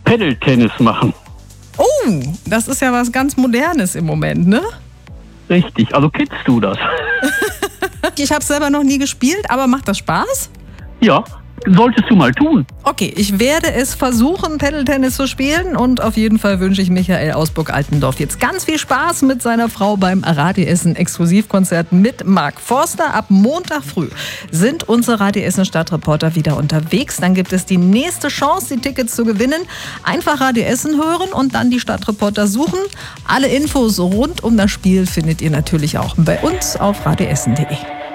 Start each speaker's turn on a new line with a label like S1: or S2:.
S1: Paddle-Tennis machen.
S2: Oh, das ist ja was ganz Modernes im Moment, ne?
S1: Richtig, also kennst du das?
S2: Ich habe es selber noch nie gespielt, aber macht das Spaß?
S1: Ja, solltest du mal tun.
S2: Okay, ich werde es versuchen, Paddle-Tennis zu spielen und auf jeden Fall wünsche ich Michael Ausburg-Altendorf jetzt ganz viel Spaß mit seiner Frau beim Radio Essen Exklusivkonzert mit Mark Forster. Ab Montag früh sind unsere Radio Essen Stadtreporter wieder unterwegs. Dann gibt es die nächste Chance, die Tickets zu gewinnen. Einfach Radio Essen hören und dann die Stadtreporter suchen. Alle Infos rund um das Spiel findet ihr natürlich auch bei uns auf radioessen.de.